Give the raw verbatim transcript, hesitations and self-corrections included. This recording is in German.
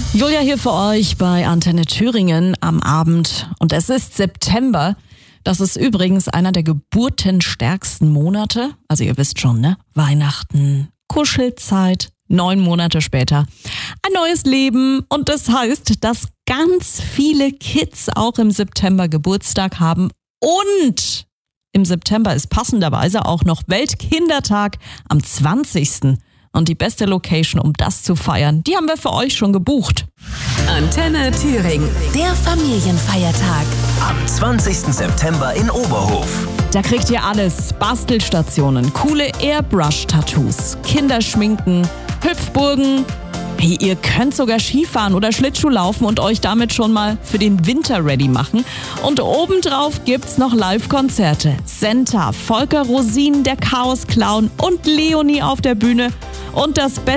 Julia hier für euch bei Antenne Thüringen am Abend. Und es ist September. Das ist übrigens einer der geburtenstärksten Monate. Also ihr wisst schon, ne? Weihnachten, Kuschelzeit, neun Monate später. Ein neues Leben. Und das heißt, dass ganz viele Kids auch im September Geburtstag haben. Und im September ist passenderweise auch noch Weltkindertag am zwanzigsten Und die beste Location, um das zu feiern, die haben wir für euch schon gebucht. Antenne Thüringen, der Familienfeiertag. Am zwanzigsten September in Oberhof. Da kriegt ihr alles. Bastelstationen, coole Airbrush-Tattoos, Kinderschminken, Hüpfburgen. Hey, ihr könnt sogar Skifahren oder Schlittschuh laufen und euch damit schon mal für den Winter ready machen. Und obendrauf gibt's noch Live-Konzerte. Senta, Volker Rosin, der Chaos Clown und Leonie auf der Bühne. Und das Beste